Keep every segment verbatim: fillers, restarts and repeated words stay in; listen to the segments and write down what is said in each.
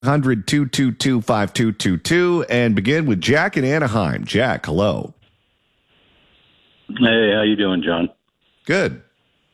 hundred, two two two, five two two two and begin with Jack in Anaheim. Jack, hello. Hey, how you doing, John? Good.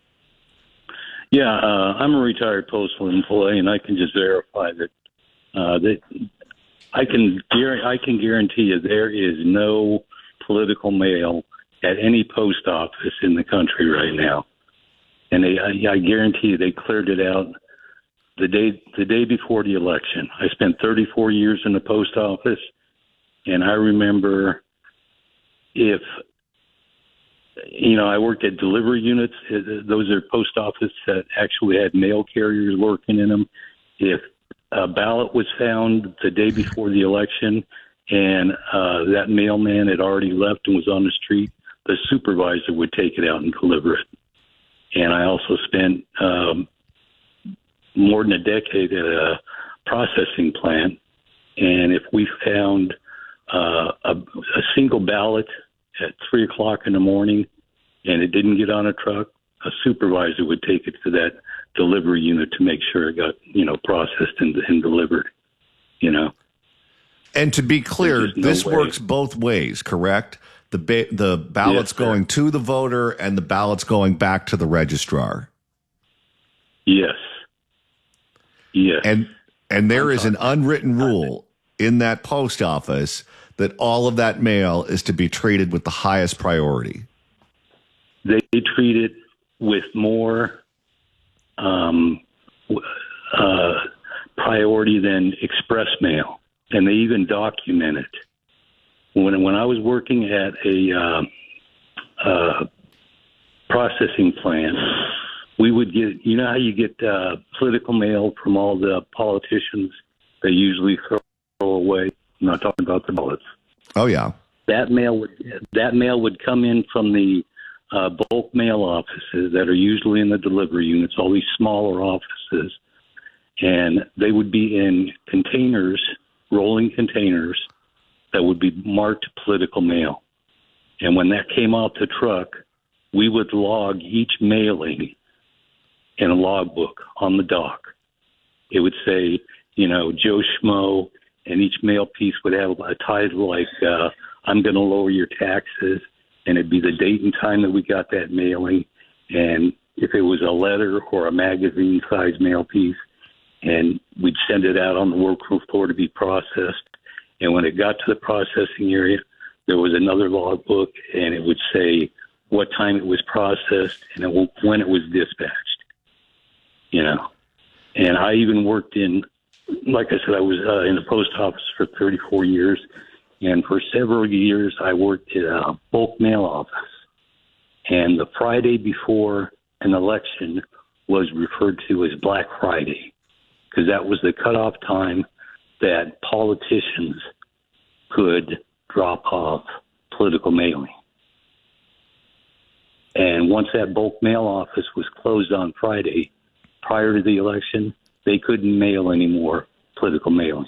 Yeah, uh, I'm a retired postal employee, and I can just verify that uh, that I can guarantee I can guarantee you there is no political mail at any post office in the country right now, and they, I, I guarantee you they cleared it out the day the day before the election. I spent thirty-four years in the post office, and I remember if. You know, I worked at delivery units. Those are post office that actually had mail carriers working in them. If a ballot was found the day before the election and uh, that mailman had already left and was on the street, the supervisor would take it out and deliver it. And I also spent um, more than a decade at a processing plant. And if we found uh, a, a single ballot at three o'clock in the morning and it didn't get on a truck, a supervisor would take it to that delivery unit to make sure it got, you know, processed and, and delivered, you know. And to be clear, no this way. works both ways, correct? The ba- the ballot's yes, going to the voter and the ballot's going back to the registrar. Yes. Yes. And and there is an unwritten rule in that post office that all of that mail is to be treated with the highest priority. They treat it with more um, uh, priority than express mail, and they even document it. When when I was working at a uh, uh, processing plant, we would get, you know how you get uh, political mail from all the politicians they usually throw away? I'm not talking about the ballots. Oh, yeah. That mail would that mail would come in from the uh, bulk mail offices that are usually in the delivery units, all these smaller offices, and they would be in containers, rolling containers, that would be marked political mail. And when that came off the truck, we would log each mailing in a logbook on the dock. It would say, you know, Joe Schmo, and each mail piece would have a title like, uh, I'm going to lower your taxes, and it'd be the date and time that we got that mailing, and if it was a letter or a magazine-sized mail piece, and we'd send it out on the workroom floor to be processed. And when it got to the processing area, there was another logbook, and it would say what time it was processed and it, when it was dispatched, you know. And I even worked in, like I said, I was uh, in the post office for thirty-four years, and for several years I worked at a bulk mail office. And the Friday before an election was referred to as Black Friday, because that was the cutoff time that politicians could drop off political mailing. And once that bulk mail office was closed on Friday, prior to the election, they couldn't mail any more political mailing.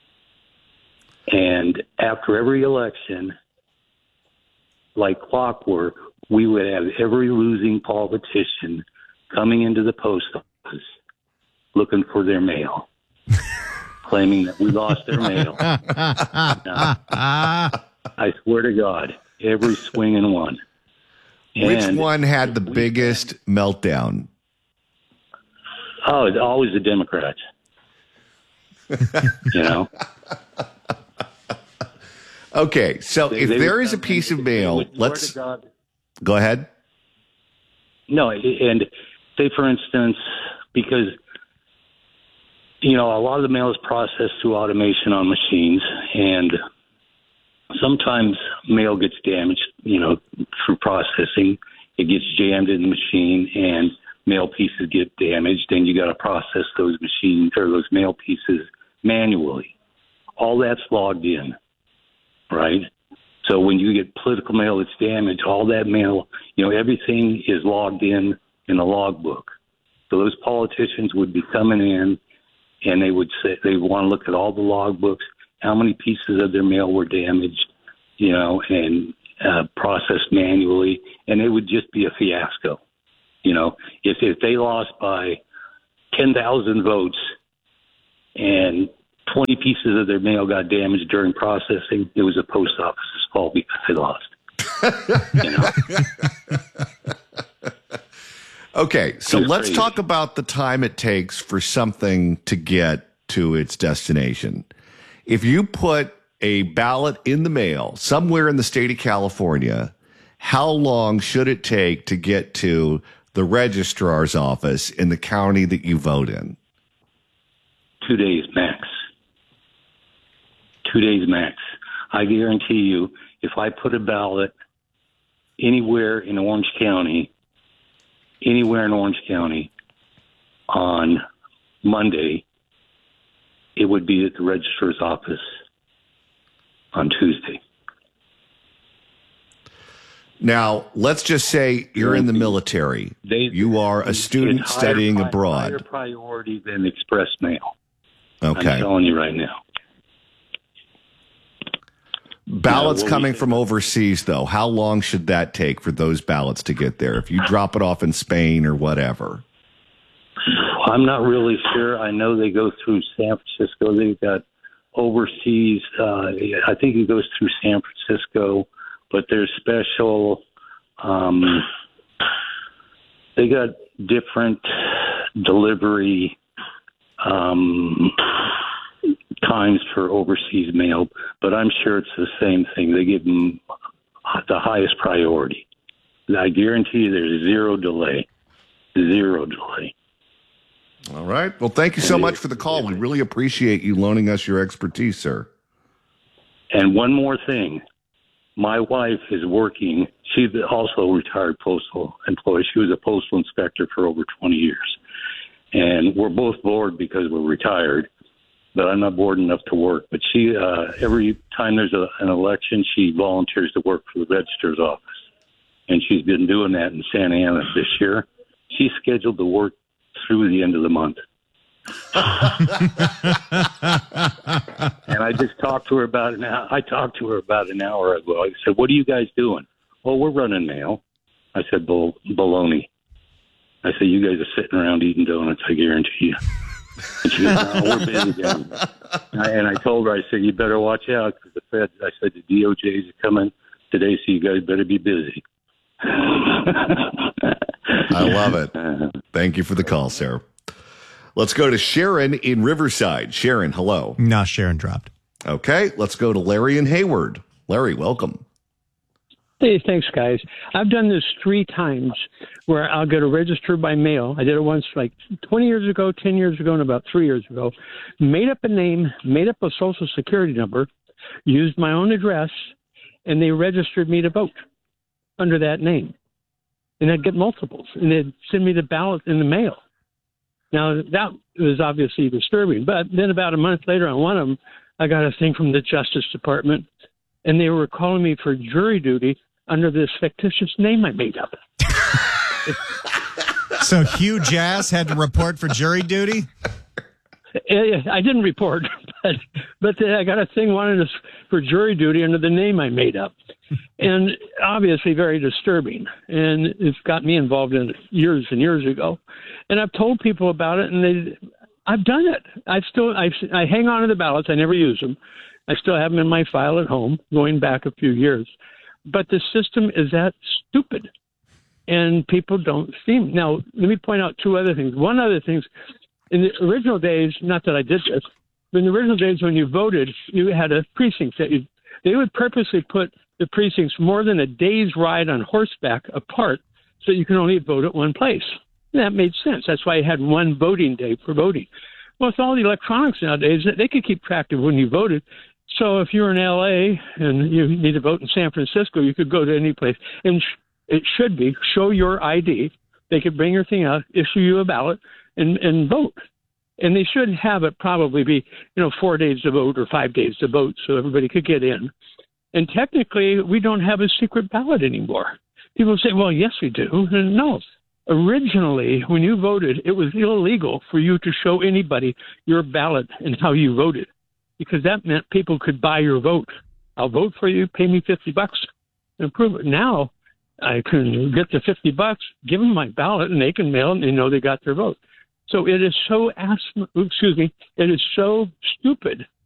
And after every election, like clockwork, we would have every losing politician coming into the post office looking for their mail, claiming that we lost their mail. Now, I swear to God, every swinging one. Which And one had the biggest meltdown? Oh, it's always the Democrats. You know? Okay, so They- if they there would is a come piece in- of they mail, would swear let's to God- go ahead. No, and say, for instance, because, you know, a lot of the mail is processed through automation on machines, and sometimes mail gets damaged, you know, through processing. It gets jammed in the machine, and mail pieces get damaged, and you got to process those machines or those mail pieces manually. All that's logged in, right? So when you get political mail that's damaged, all that mail, you know, everything is logged in in a logbook. So those politicians would be coming in, and they would say they want to look at all the logbooks, how many pieces of their mail were damaged, you know, and uh, processed manually, and it would just be a fiasco. You know, if if they lost by ten thousand votes and pieces of their mail got damaged during processing, it was the post office's fault because they lost. You know? Okay, so It's let's crazy. talk about the time it takes for something to get to its destination. If you put a ballot in the mail somewhere in the state of California, how long should it take to get to the registrar's office in the county that you vote in? Two days max. Two days max. I guarantee you, if I put a ballot anywhere in Orange County, anywhere in Orange County on Monday, it would be at the registrar's office on Tuesday. Now, let's just say you're in the military. They, you are a student it's higher studying pri- abroad. Higher priority than express mail. Okay. I'm telling you right now. Ballots Yeah, well, coming we- from overseas, though, how long should that take for those ballots to get there? If you drop it off in Spain or whatever. I'm not really sure. I know they go through San Francisco. They've got overseas. Uh, I think it goes through San Francisco, but there's special. Um, they got different delivery um, times for overseas mail, but I'm sure it's the same thing. They give them the highest priority. I guarantee you there's zero delay. Zero delay. All right. Well, thank you so much for the call. We really appreciate you loaning us your expertise, sir. And one more thing. My wife is working. She's also a retired postal employee. She was a postal inspector for over twenty years. And we're both bored because we're retired, but I'm not bored enough to work. But she, uh, every time there's a, an election, she volunteers to work for the registrar's office. And she's been doing that in Santa Ana this year. She's scheduled to work through the end of the month. And I just talked to her about an hour. I talked to her about an hour ago. I said, "What are you guys doing?" "Well, we're running mail." I said, Bull, baloney. I said, "You guys are sitting around eating donuts, I guarantee you." And she goes, "No, we're busy down here." And I, and I told her, I said, "You better watch out because the Fed," I said, "the D O J's are coming today, so you guys better be busy." I love it. Thank you for the call, sir. Let's go to Sharon in Riverside. Sharon, hello. No, Sharon dropped. Okay, let's go to Larry in Hayward. Larry, welcome. Hey, thanks, guys. I've done this three times where I'll get a register by mail. I did it once like twenty years ago, ten years ago, and about three years ago. Made up a name, made up a social security number, used my own address, and they registered me to vote under that name. And I'd get multiples, and they'd send me the ballot in the mail. Now, that was obviously disturbing. But then about a month later on one of them, I got a thing from the Justice Department, and they were calling me for jury duty under this fictitious name I made up. So Hugh Jass had to report for jury duty? I didn't report, but but I got a thing wanting us for jury duty under the name I made up, and obviously very disturbing. And it's got me involved in it years and years ago, and I've told people about it, and they, I've done it. I still I I hang on to the ballots. I never use them. I still have them in my file at home, going back a few years. But the system is that stupid, and people don't seem. Now, let me point out two other things. One other thing. In the original days, not that I did this, but in the original days when you voted, you had a precinct that you, they would purposely put the precincts more than a day's ride on horseback apart so you can only vote at one place. And that made sense. That's why you had one voting day for voting. Well, with all the electronics nowadays, they could keep track of when you voted. So if you're in L A and you need to vote in San Francisco, you could go to any place. And it should be, show your I D. They could bring your thing out, issue you a ballot, and, and vote. And they should have it probably be, you know, four days to vote or five days to vote so everybody could get in. And technically, we don't have a secret ballot anymore. People say, well, yes, we do. And no. Originally, when you voted, it was illegal for you to show anybody your ballot and how you voted, because that meant people could buy your vote. I'll vote for you, pay me fifty bucks and prove it. Now, I can get the fifty bucks, give them my ballot, and they can mail it, and they know they got their vote. So it is so, excuse me, it is so stupid